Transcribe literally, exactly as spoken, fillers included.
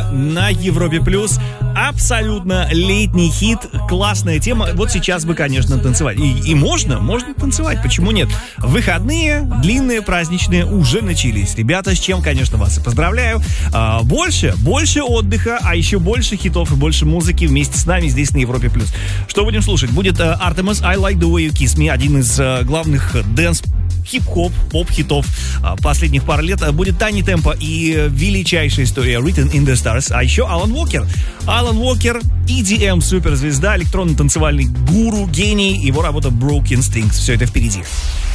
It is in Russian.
на Европе Плюс. Абсолютно летний хит, классная тема. Вот сейчас бы, конечно, танцевать. И, и можно, можно танцевать, почему нет? Выходные, длинные, праздничные уже начались. Ребята, с чем, конечно, вас и поздравляю. А, больше, больше отдыха, а еще больше хитов и больше музыки вместе с нами здесь на Европе Плюс. Что будем слушать? Будет uh, Artemis, I Like The Way You Kiss Me, один из uh, главных дэнс хип-хоп, поп-хитов а, последних пар лет. Будет Тани Темпо и величайшая история Written in the Stars. А еще Алан Уокер. Алан Уокер, и ди эм суперзвезда, электронно-танцевальный гуру, гений. Его работа Broken Strings. Все это впереди.